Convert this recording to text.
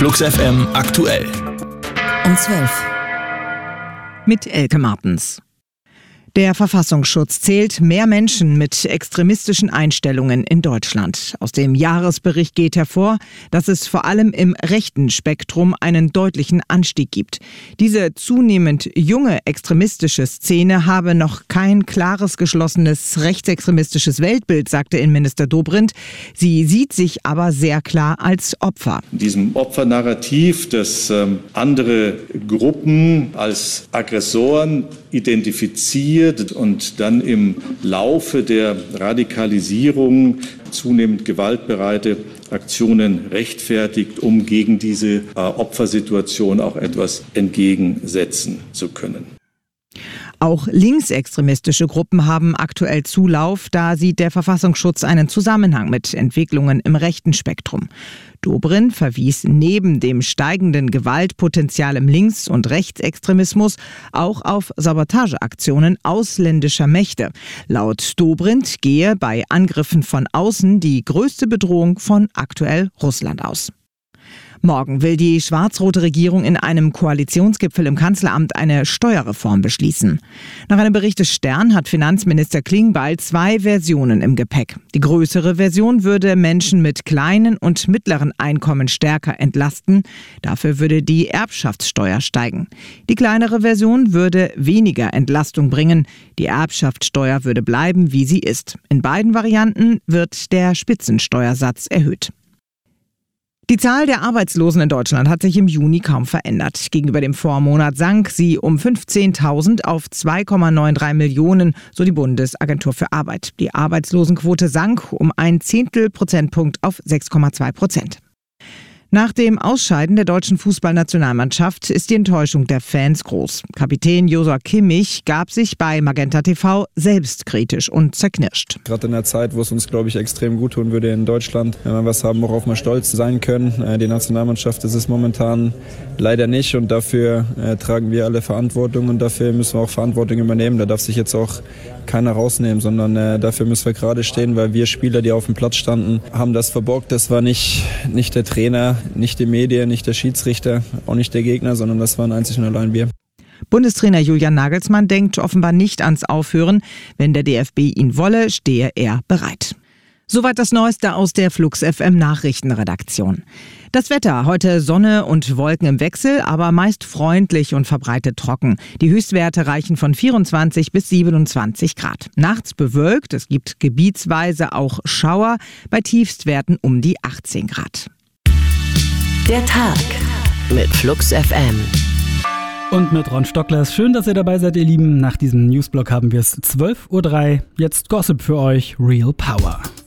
Flux FM aktuell. Um 12. Mit Elke Martens. Der Verfassungsschutz zählt mehr Menschen mit extremistischen Einstellungen in Deutschland. Aus dem Jahresbericht geht hervor, dass es vor allem im rechten Spektrum einen deutlichen Anstieg gibt. Diese zunehmend junge extremistische Szene habe noch kein klares, geschlossenes rechtsextremistisches Weltbild, sagte Innenminister Dobrindt. Sie sieht sich aber sehr klar als Opfer. In diesem Opfernarrativ, das andere Gruppen als Aggressoren identifiziert und dann im Laufe der Radikalisierung zunehmend gewaltbereite Aktionen rechtfertigt, um gegen diese Opfersituation auch etwas entgegensetzen zu können. Auch linksextremistische Gruppen haben aktuell Zulauf, da sieht der Verfassungsschutz einen Zusammenhang mit Entwicklungen im rechten Spektrum. Dobrindt verwies neben dem steigenden Gewaltpotenzial im Links- und Rechtsextremismus auch auf Sabotageaktionen ausländischer Mächte. Laut Dobrindt gehe bei Angriffen von außen die größte Bedrohung von aktuell Russland aus. Morgen will die schwarz-rote Regierung in einem Koalitionsgipfel im Kanzleramt eine Steuerreform beschließen. Nach einem Bericht des Stern hat Finanzminister Klingbeil 2 Versionen im Gepäck. Die größere Version würde Menschen mit kleinen und mittleren Einkommen stärker entlasten. Dafür würde die Erbschaftssteuer steigen. Die kleinere Version würde weniger Entlastung bringen. Die Erbschaftssteuer würde bleiben, wie sie ist. In beiden Varianten wird der Spitzensteuersatz erhöht. Die Zahl der Arbeitslosen in Deutschland hat sich im Juni kaum verändert. Gegenüber dem Vormonat sank sie um 15.000 auf 2,93 Millionen, so die Bundesagentur für Arbeit. Die Arbeitslosenquote sank um 0,1 Prozentpunkt auf 6,2%. Nach dem Ausscheiden der deutschen Fußballnationalmannschaft ist die Enttäuschung der Fans groß. Kapitän Joshua Kimmich gab sich bei Magenta TV selbstkritisch und zerknirscht. Gerade in der Zeit, wo es uns, glaube ich, extrem gut tun würde in Deutschland, wenn wir was haben, worauf wir stolz sein können. Die Nationalmannschaft ist es momentan leider nicht und dafür tragen wir alle Verantwortung und dafür müssen wir auch Verantwortung übernehmen. Da darf sich jetzt auch keiner rausnehmen, sondern dafür müssen wir gerade stehen, weil wir Spieler, die auf dem Platz standen, haben das verbockt. Das war nicht der Trainer, nicht die Medien, nicht der Schiedsrichter, auch nicht der Gegner, sondern das waren einzig und allein wir. Bundestrainer Julian Nagelsmann denkt offenbar nicht ans Aufhören. Wenn der DFB ihn wolle, stehe er bereit. Soweit das Neueste aus der Flux FM Nachrichtenredaktion. Das Wetter, heute Sonne und Wolken im Wechsel, aber meist freundlich und verbreitet trocken. Die Höchstwerte reichen von 24 bis 27 Grad. Nachts bewölkt, es gibt gebietsweise auch Schauer, bei Tiefstwerten um die 18 Grad. Der Tag mit Flux FM. Und mit Ron Stocklers. Schön, dass ihr dabei seid, ihr Lieben. Nach diesem Newsblock haben wir es 12:03 Uhr. Jetzt Gossip für euch, Real Power.